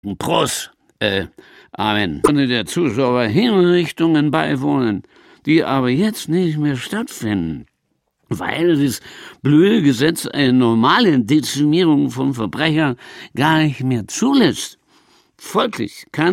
Prost, Amen. Konnte der Zuschauer Hinrichtungen beiwohnen, die aber jetzt nicht mehr stattfinden, weil das blöde Gesetz eine normale Dezimierung von Verbrechern gar nicht mehr zulässt. Folglich kann